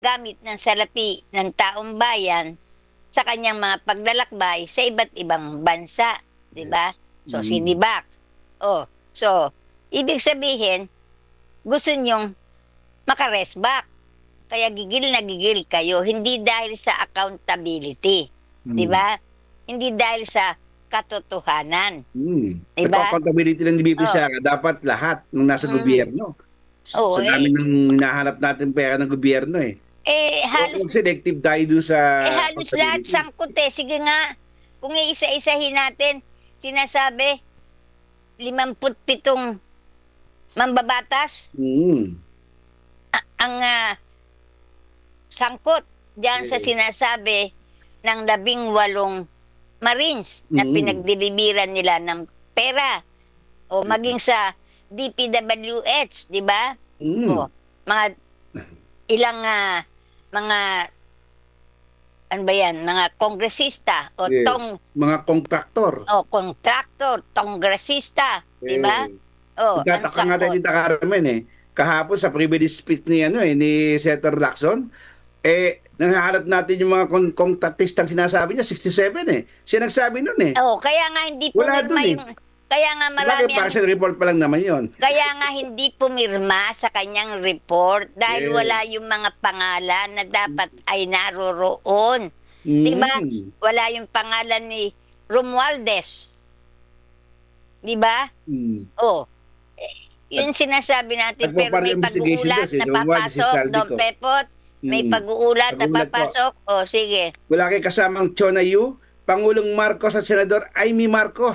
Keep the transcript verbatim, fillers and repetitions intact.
gamit ng salapi ng taong bayan sa kanyang mga paglalakbay sa iba't ibang bansa, 'di ba? So Mm. sinibak. Oh, so ibig sabihin gusto niyong maka-rest back. Kaya gigil na gigil kayo hindi dahil sa accountability, 'di Mm. ba? Hindi dahil sa katotohanan, Hmm. 'di Ito ba? accountability ng B P Oh. Sara, dapat lahat ng nasa Mm. gobyerno. Oo, Sa dami eh, ng hinahanap natin pera ng gobyerno eh. eh Huwag halos huwag selective tayo dun sa eh halos lahat accountability. sangkot eh. Sige nga, kung iisa-isahin natin, sinasabi, limamput pitong mambabatas Mm. ang ah, sangkot diyan sa Eh. sinasabi ng labing walong Marines na Mm. pinagdilibiran nila ng pera o maging sa D P W H, di ba? Mm. O, mga ilang ah, mga ano ba yan, mga kongresista o Yes. tong Mga kontraktor. o kontraktor, kongresista, di ba? Eh. O, ang Nagtataka nga tayo sangkot. dito, Carmen eh. Kahapon sa privilege speech ni ano eh ni Senator Lacson, eh nangaharap natin yung mga kon kontratistang sinasabi niya sixty-seven eh. Siya nagsabi noon eh. Oh, kaya nga hindi Wala pumirma dun eh. yung kaya nga Bakit marami ang partial report pa lang naman yon? kaya nga hindi pumirma sa kanyang report dahil Eh. wala yung mga pangalan na dapat ay naroroon. 'Di ba? Mm. Wala yung pangalan ni Romualdez. 'Di ba? Mm. Oh. Eh, yun sinasabi natin pero may Nagpa-party investigation pag-uulat daw si na Romualdez, si papasok, Saldico. Don Pepot. May Mm. pag-uulat na Pag-uulat po. papasok. Oh, sige. Wala kay kasamang Chona Yu, Pangulong Marcos at Senador Amy Marcos.